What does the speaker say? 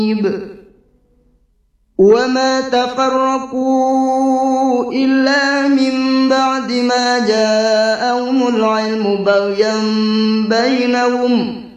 وما تفرقوا إلا من بعد ما جاءهم العلم بغيا بينهم